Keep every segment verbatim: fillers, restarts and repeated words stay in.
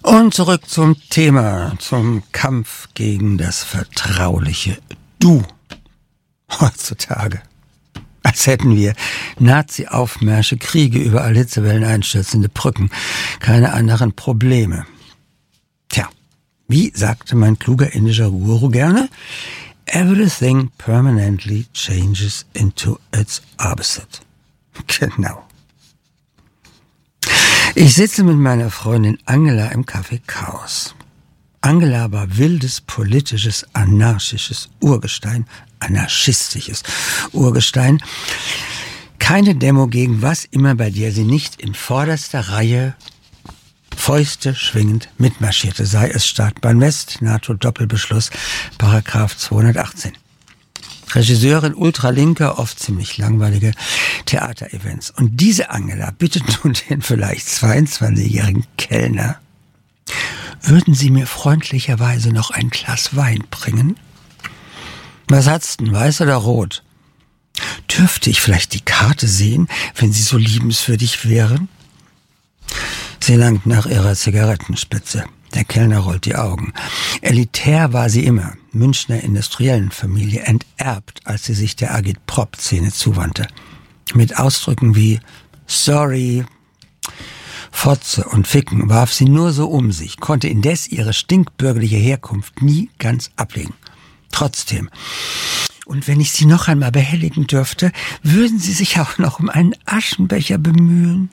Und zurück zum Thema, zum Kampf gegen das vertrauliche Du. Heutzutage. Als hätten wir Nazi-Aufmärsche, Kriege, überall Hitzewellen, einstürzende Brücken, keine anderen Probleme. Tja, wie sagte mein kluger indischer Guru gerne? Everything permanently changes into its opposite. Genau. Ich sitze mit meiner Freundin Angela im Café Chaos. Angela war wildes, politisches, anarchisches Urgestein, anarchistisches Urgestein. Keine Demo gegen was immer, bei der sie nicht in vorderster Reihe Fäuste schwingend mitmarschierte, sei es Startbahn West, NATO-Doppelbeschluss, Paragraph zweihundertachtzehn. Regisseurin ultralinker, oft ziemlich langweilige Theaterevents. Und diese Angela bittet nun den vielleicht zweiundzwanzigjährigen Kellner, würden Sie mir freundlicherweise noch ein Glas Wein bringen? Was hat's denn, weiß oder rot? Dürfte ich vielleicht die Karte sehen, wenn Sie so liebenswürdig wären? Sie langt nach ihrer Zigarettenspitze. Der Kellner rollt die Augen. Elitär war sie immer, Münchner Industriellenfamilie, enterbt, als sie sich der Agitprop-Szene zuwandte. Mit Ausdrücken wie Sorry, Fotze und Ficken warf sie nur so um sich, konnte indes ihre stinkbürgerliche Herkunft nie ganz ablegen. Trotzdem, und wenn ich Sie noch einmal behelligen dürfte, würden Sie sich auch noch um einen Aschenbecher bemühen?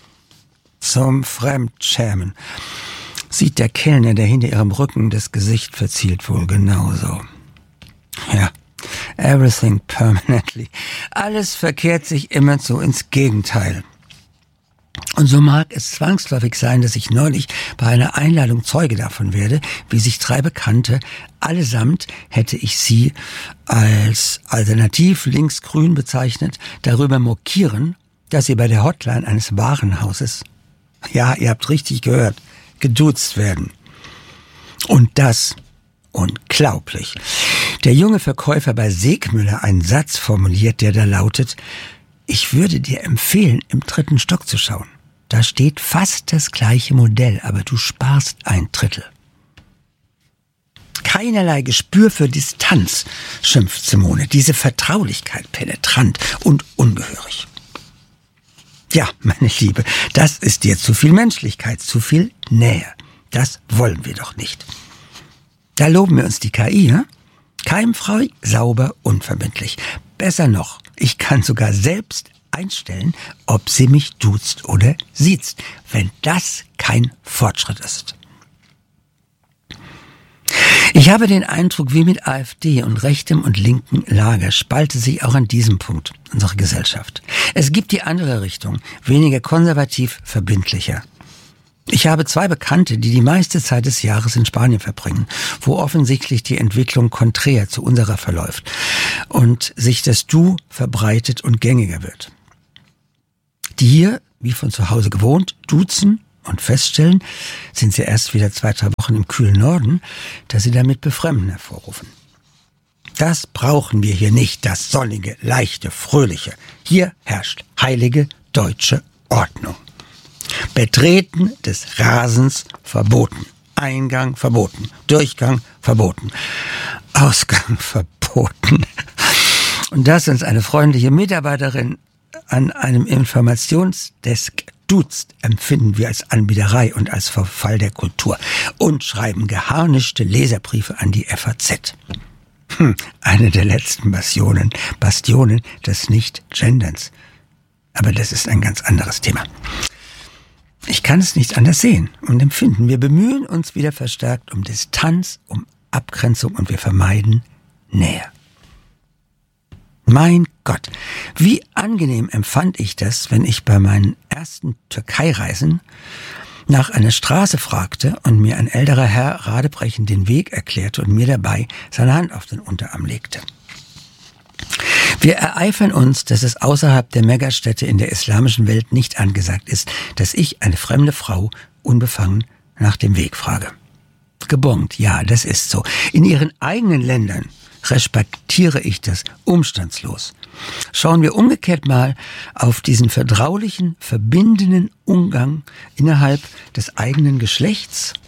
Zum Fremdschämen sieht der Kellner, der hinter ihrem Rücken das Gesicht verzielt, wohl genauso. Ja, everything permanently. Alles verkehrt sich immerzu ins Gegenteil. Und so mag es zwangsläufig sein, dass ich neulich bei einer Einladung Zeuge davon werde, wie sich drei Bekannte, allesamt hätte ich sie als alternativ linksgrün bezeichnet, darüber mokieren, dass sie bei der Hotline eines Warenhauses, ja, ihr habt richtig gehört, geduzt werden. Und das unglaublich. Der junge Verkäufer bei Segmüller einen Satz formuliert, der da lautet: Ich würde dir empfehlen, im dritten Stock zu schauen. Da steht fast das gleiche Modell, aber du sparst ein Drittel. Keinerlei Gespür für Distanz, schimpft Simone. Diese Vertraulichkeit penetrant und ungehörig. Ja, meine Liebe, das ist dir zu viel Menschlichkeit, zu viel Nähe. Das wollen wir doch nicht. Da loben wir uns die K I, ne? Keimfrei, sauber, unverbindlich. Besser noch, ich kann sogar selbst einstellen, ob sie mich duzt oder siezt, wenn das kein Fortschritt ist. Ich habe den Eindruck, wie mit AfD und rechtem und linken Lager spalte sich auch an diesem Punkt unsere Gesellschaft. Es gibt die andere Richtung, weniger konservativ, verbindlicher. Ich habe zwei Bekannte, die die meiste Zeit des Jahres in Spanien verbringen, wo offensichtlich die Entwicklung konträr zu unserer verläuft und sich das Du verbreitet und gängiger wird. Die hier, wie von zu Hause gewohnt, duzen und feststellen, sind sie erst wieder zwei, drei Wochen im kühlen Norden, dass sie damit Befremden hervorrufen. Das brauchen wir hier nicht, das sonnige, leichte, fröhliche. Hier herrscht heilige deutsche Ordnung. Betreten des Rasens verboten. Eingang verboten. Durchgang verboten. Ausgang verboten. Und dass uns eine freundliche Mitarbeiterin an einem Informationsdesk duzt, empfinden wir als Anbiederei und als Verfall der Kultur und schreiben geharnischte Leserbriefe an die F A Z. Hm, eine der letzten Bastionen, Bastionen des Nicht-Genderns. Aber das ist ein ganz anderes Thema. Ich kann es nicht anders sehen und empfinden. Wir bemühen uns wieder verstärkt um Distanz, um Abgrenzung und wir vermeiden Nähe. Mein Gott, wie angenehm empfand ich das, wenn ich bei meinen ersten Türkei-Reisen nach einer Straße fragte und mir ein älterer Herr radebrechend den Weg erklärte und mir dabei seine Hand auf den Unterarm legte. Wir ereifern uns, dass es außerhalb der Megastädte in der islamischen Welt nicht angesagt ist, dass ich, eine fremde Frau, unbefangen nach dem Weg frage. Gebongt, ja, das ist so. In ihren eigenen Ländern respektiere ich das umstandslos. Schauen wir umgekehrt mal auf diesen vertraulichen, verbindenden Umgang innerhalb des eigenen Geschlechts